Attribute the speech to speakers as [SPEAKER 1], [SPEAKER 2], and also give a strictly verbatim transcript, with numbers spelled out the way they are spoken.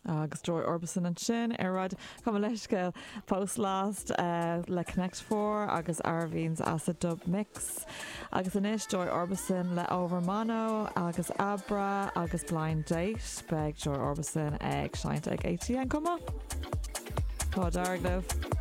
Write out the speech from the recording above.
[SPEAKER 1] agus Joy Orbison an sin arad cum leiscail post last uh, le Connect four agus Arvines as a dub mix agus inis Joy Orbison le Over Mono agus Abra agus Blind Date beg Joy Orbison ag Shine ag A T N cuma Tá darglibh